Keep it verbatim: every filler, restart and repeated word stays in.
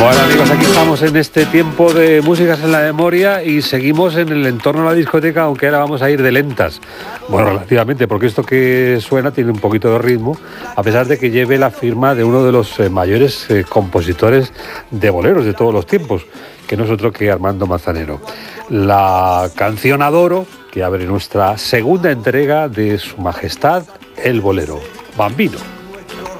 Bueno, amigos, aquí estamos en este tiempo de músicas en la memoria y seguimos en el entorno de la discoteca, aunque ahora vamos a ir de lentas. Bueno, relativamente, porque esto que suena tiene un poquito de ritmo, a pesar de que lleve la firma de uno de los eh, mayores eh, compositores de boleros de todos los tiempos, que no es otro que Armando Manzanero. La canción Adoro, que abre nuestra segunda entrega de Su Majestad el Bolero, Bambino.